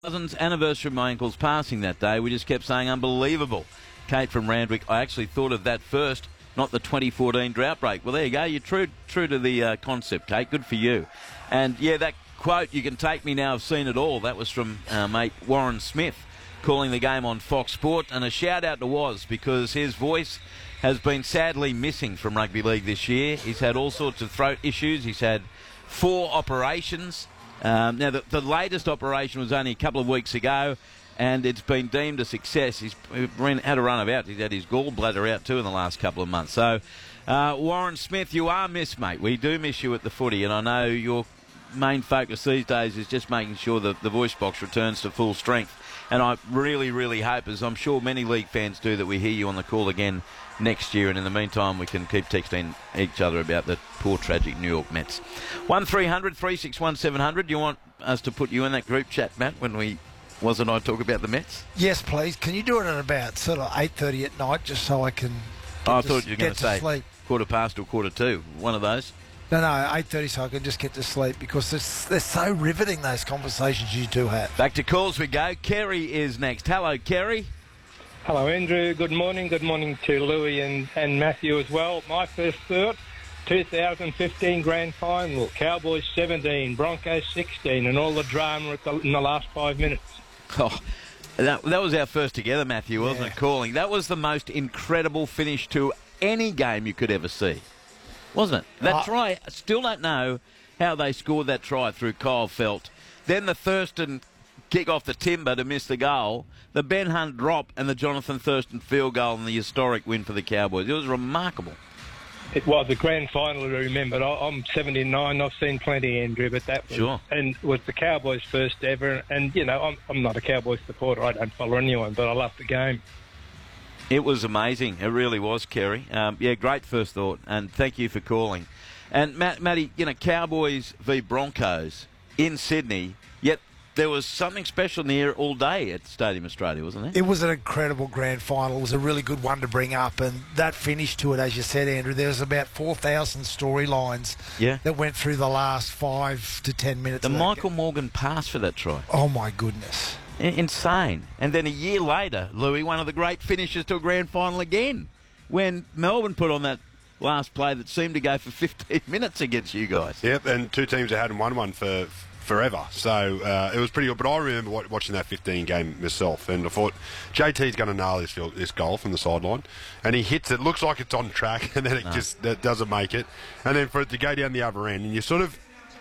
Cousin's anniversary of my uncle's passing that day. We just kept saying unbelievable. Kate from Randwick, I actually thought of that first, not the 2014 drought break. Well, there you go. You're true to the concept, Kate. Good for you. And, yeah, that quote, "You can take me now, I've seen it all," that was from mate Warren Smith calling the game on Fox Sport. And a shout-out to Woz, because his voice has been sadly missing from rugby league this year. He's had all sorts of throat issues. He's had 4 operations. Now, the latest operation was only a couple of weeks ago, and it's been deemed a success. He's had a run of out. He's had his gallbladder out too in the last couple of months. So, Warren Smith, you are missed, mate. We do miss you at the footy, and I know your main focus these days is just making sure that the voice box returns to full strength. And I really, really hope, as I'm sure many league fans do, that we hear you on the call again next year. And in the meantime, we can keep texting each other about the poor, tragic New York Mets. 1300 361 700. Do you want us to put you in that group chat, Matt, when I talk about the Mets? Yes, please. Can you do it at about sort of 8:30 at night, just so I can I thought you were going to say sleep. 1:15 or 1:45. One of those. No, 8:30, so I can just get to sleep, because they're so riveting, those conversations you two have. Back to calls we go. Kerry is next. Hello, Kerry. Hello, Andrew. Good morning. Good morning to Louis and Matthew as well. My first thought, 2015 Grand Final, Cowboys 17, Broncos 16, and all the drama in the last 5 minutes. Oh, that was our first together, Matthew, wasn't it, calling? That was the most incredible finish to any game you could ever see, wasn't it? That try, I still don't know how they scored that try through Kyle Felt. Then the Thurston kick off the timber to miss the goal, the Ben Hunt drop, and the Jonathan Thurston field goal, and the historic win for the Cowboys. It was remarkable. It was a grand final to remember. I'm 79. I've seen plenty, Andrew, but that was, sure. And was the Cowboys' first ever. And, you know, I'm not a Cowboys supporter. I don't follow anyone, but I love the game. It was amazing. It really was, Kerry. Yeah, great first thought, and thank you for calling. And, Matty, you know, Cowboys v Broncos in Sydney, yet there was something special near all day at Stadium Australia, wasn't there? It was an incredible grand final. It was a really good one to bring up, and that finish to it, as you said, Andrew, there was about 4,000 storylines that went through the last 5 to 10 minutes. The Michael Morgan pass for that try. Oh, my goodness. Insane. And then a year later, Louis, one of the great finishes to a grand final again, when Melbourne put on that last play that seemed to go for 15 minutes against you guys. Yep, and two teams that hadn't won one for forever. So it was pretty good. But I remember watching that 15 game myself, and I thought, JT's going to nail this goal from the sideline. And he hits it. Looks like it's on track, and then it just doesn't make it. And then for it to go down the other end, and you sort of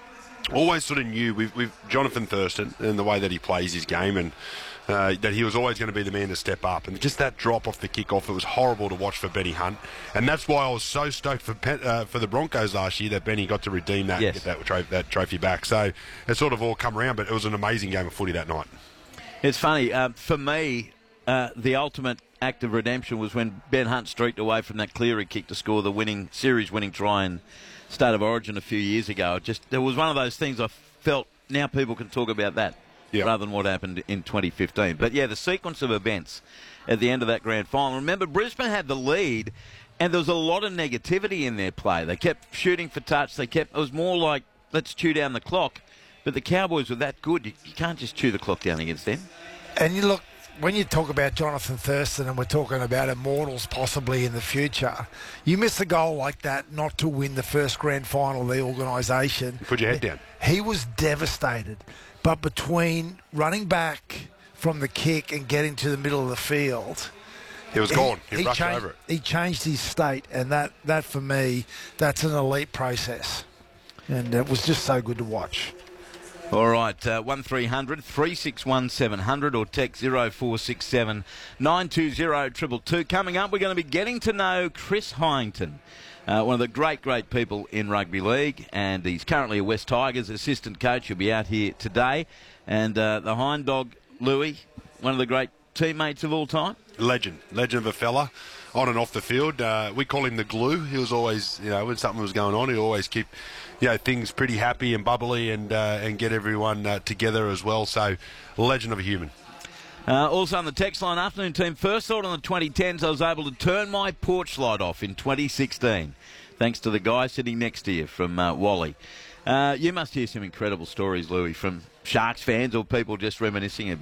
always sort of knew with Jonathan Thurston and the way that he plays his game, and that he was always going to be the man to step up. And just that drop off the kickoff, it was horrible to watch for Benny Hunt. And that's why I was so stoked for the Broncos last year that Benny got to redeem that and get that trophy back. So it sort of all come around, but it was an amazing game of footy that night. It's funny. For me, the ultimate act of redemption was when Ben Hunt streaked away from that Cleary kick to score the series-winning try in State of Origin a few years ago. There was one of those things I felt now people can talk about that. Yep. Rather than what happened in 2015. But, yeah, the sequence of events at the end of that grand final. Remember, Brisbane had the lead, and there was a lot of negativity in their play. They kept shooting for touch. It was more like, let's chew down the clock. But the Cowboys were that good. You can't just chew the clock down against them. And you look, when you talk about Jonathan Thurston, and we're talking about immortals possibly in the future, you miss a goal like that not to win the first grand final of the organisation. Put your head down. He was devastated. But between running back from the kick and getting to the middle of the field, he was gone. He rushed over it. He changed his state, and that for me, that's an elite process. And it was just so good to watch. All right, 1300 361 700 or text 0467 920 222. Coming up, we're going to be getting to know Chris Hyington. One of the great people in rugby league, and he's currently a West Tigers assistant coach. He'll be out here today. And the Hind Dog, Louis, one of the great teammates of all time. Legend of a fella, on and off the field. We call him the glue. He was always, when something was going on, he'd always keep, things pretty happy and bubbly and get everyone together as well. So, legend of a human. Also on the text line, afternoon team, first thought on the 2010s, I was able to turn my porch light off in 2016. Thanks to the guy sitting next to you from Wally. You must hear some incredible stories, Louis, from Sharks fans or people just reminiscing about